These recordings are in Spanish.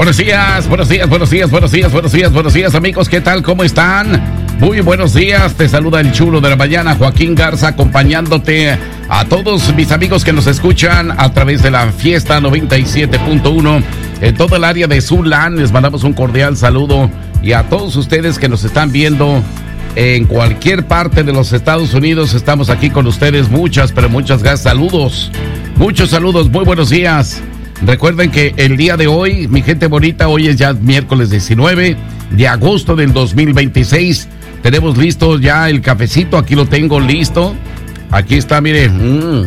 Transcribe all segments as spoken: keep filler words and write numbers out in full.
Buenos días, buenos días, buenos días, buenos días, buenos días, buenos días, amigos, ¿qué tal? ¿Cómo están? Muy buenos días, te saluda el chulo de la mañana, Joaquín Garza, acompañándote a todos mis amigos que nos escuchan a través de la Fiesta noventa y siete punto uno en todo el área de Zulán. Les mandamos un cordial saludo y a todos ustedes que nos están viendo en cualquier parte de los Estados Unidos. Estamos aquí con ustedes, muchas, pero muchas gracias, saludos, muchos saludos, muy buenos días. Recuerden que el día de hoy, mi gente bonita, hoy es ya miércoles diecinueve de agosto del dos mil veintiséis. Tenemos listo ya el cafecito, aquí lo tengo listo. Aquí está, mire. Mm.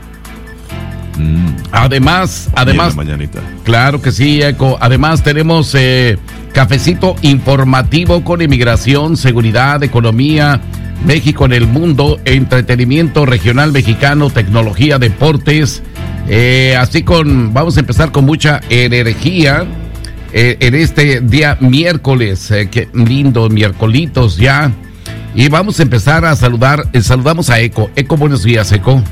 Mm. Además, además. Mañanita. Claro que sí, Eco. Además tenemos eh, cafecito informativo con inmigración, seguridad, economía, México en el mundo, entretenimiento regional mexicano, tecnología, deportes. Eh, así con, vamos a empezar con mucha energía eh, en este día miércoles, eh, qué lindo, miércolitos ya, y vamos a empezar a saludar, eh, saludamos a Eco. Eco, buenos días, Eco.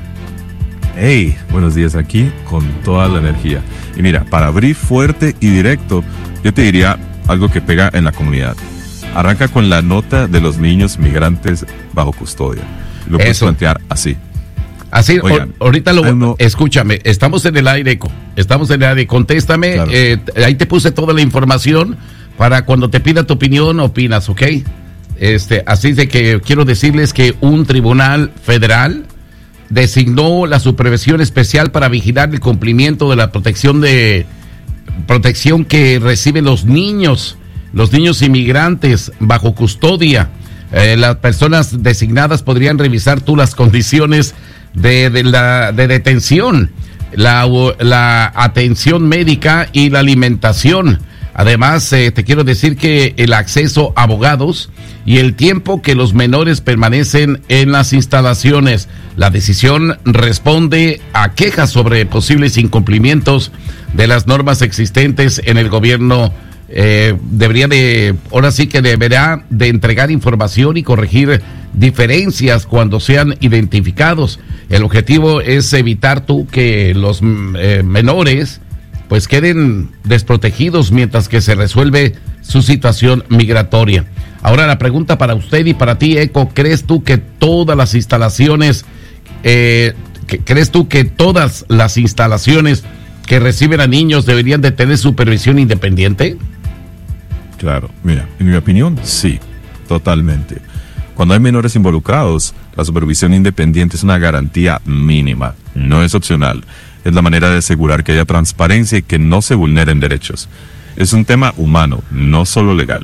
Hey, buenos días aquí con toda la energía. Y mira, para abrir fuerte y directo, yo te diría algo que pega en la comunidad. Arranca con la nota de los niños migrantes bajo custodia. Lo puedes Eso. plantear así. Así, Oigan, o, ahorita lo, no, escúchame, estamos en el aire, Eco, estamos en el aire, contéstame, claro. eh, ahí te puse toda la información para cuando te pida tu opinión, opinas, ¿ok? Este, así de que quiero decirles que un tribunal federal designó la supervisión especial para vigilar el cumplimiento de la protección de protección que reciben los niños, los niños inmigrantes bajo custodia. Eh, las personas designadas podrían revisar tú las condiciones de, de la de detención, la, la atención médica y la alimentación. Además, eh, te quiero decir que el acceso a abogados y el tiempo que los menores permanecen en las instalaciones. La decisión responde a quejas sobre posibles incumplimientos de las normas existentes en el gobierno. Eh, debería de, ahora sí que deberá de entregar información y corregir diferencias cuando sean identificados. El objetivo es evitar tú que los eh, menores pues queden desprotegidos mientras que se resuelve su situación migratoria. Ahora la pregunta para usted y para ti, Eco, ¿crees tú que todas las instalaciones, eh, que, crees tú que todas las instalaciones que reciben a niños deberían de tener supervisión independiente? Claro, mira, en mi opinión, sí, totalmente. Cuando hay menores involucrados, la supervisión independiente es una garantía mínima, no es opcional. Es la manera de asegurar que haya transparencia y que no se vulneren derechos. Es un tema humano, no solo legal.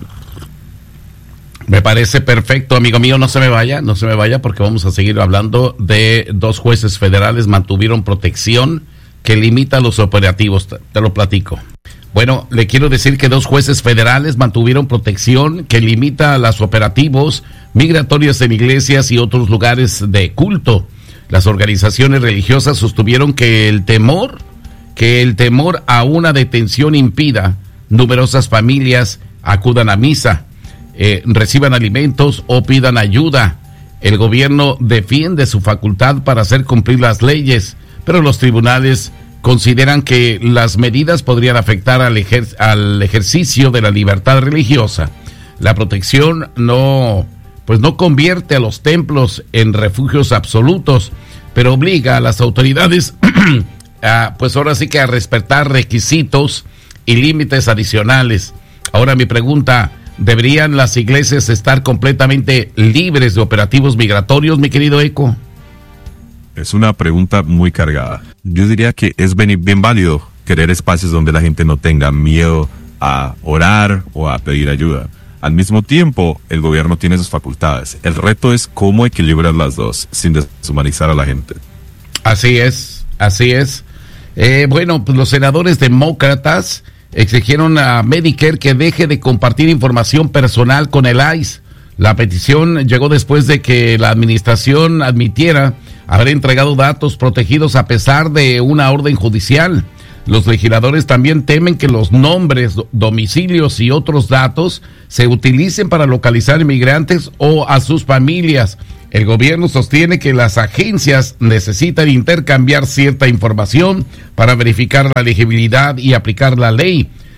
Me parece perfecto, amigo mío, no se me vaya, no se me vaya porque vamos a seguir hablando de dos jueces federales mantuvieron protección que limita los operativos, te, te lo platico. Bueno, le quiero decir que dos jueces federales mantuvieron protección que limita los operativos migratorios en iglesias y otros lugares de culto. Las organizaciones religiosas sostuvieron que el temor, que el temor a una detención impida numerosas familias acudan a misa, eh, reciban alimentos o pidan ayuda. El gobierno defiende su facultad para hacer cumplir las leyes, pero los tribunales consideran que las medidas podrían afectar al, ejer- al ejercicio de la libertad religiosa. La protección no, pues no convierte a los templos en refugios absolutos, pero obliga a las autoridades a, pues ahora sí que a respetar requisitos y límites adicionales. Ahora mi pregunta, ¿deberían las iglesias estar completamente libres de operativos migratorios, mi querido Eco? Es una pregunta muy cargada. Yo diría que es bien, bien válido querer espacios donde la gente no tenga miedo a orar o a pedir ayuda. Al mismo tiempo, el gobierno tiene sus facultades. El reto es cómo equilibrar las dos sin deshumanizar a la gente. Así es, así es. Eh, bueno, pues los senadores demócratas exigieron a Medicare que deje de compartir información personal con el I C E. La petición llegó después de que la administración admitiera haber entregado datos protegidos a pesar de una orden judicial. Los legisladores también temen que los nombres, domicilios y otros datos se utilicen para localizar inmigrantes o a sus familias. El gobierno sostiene que las agencias necesitan intercambiar cierta información para verificar la elegibilidad y aplicar la ley.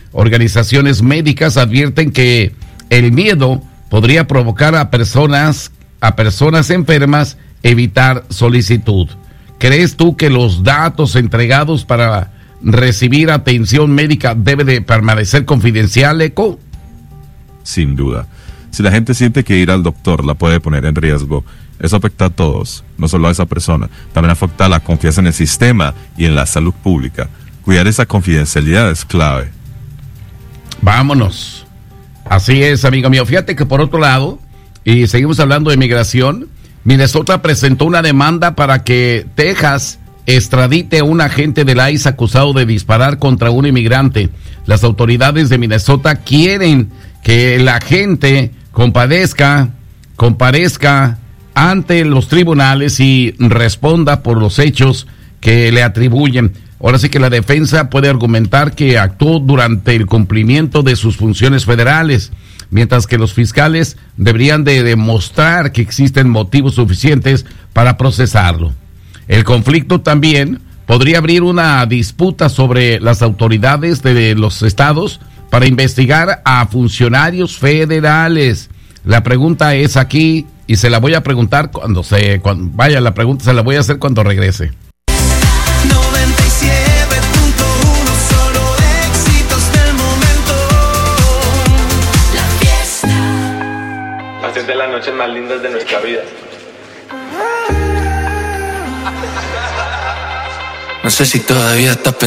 Organizaciones médicas advierten que el miedo podría provocar a personas, a personas enfermas evitar solicitud. ¿Crees tú que los datos entregados para recibir atención médica debe de permanecer confidencial, Eco? Sin duda. Si la gente siente que ir al doctor la puede poner en riesgo, eso afecta a todos, no solo a esa persona. También afecta a la confianza en el sistema y en la salud pública. Cuidar esa confidencialidad es clave. Vámonos. Así es, amigo mío. Fíjate que por otro lado, y seguimos hablando de migración, Minnesota presentó una demanda para que Texas extradite a un agente del I C E acusado de disparar contra un inmigrante. Las autoridades de Minnesota quieren que el agente compadezca, comparezca ante los tribunales y responda por los hechos que le atribuyen. Ahora sí que la defensa puede argumentar que actuó durante el cumplimiento de sus funciones federales, mientras que los fiscales deberían de demostrar que existen motivos suficientes para procesarlo. El conflicto también podría abrir una disputa sobre las autoridades de los estados para investigar a funcionarios federales. La pregunta es aquí, y se la voy a preguntar cuando se, cuando, vaya, la pregunta se la voy a hacer cuando regrese. noventa y siete punto uno, solo éxitos del momento. La fiesta. Hacer de las noches más lindas de nuestra vida. No sé si todavía estás pensando.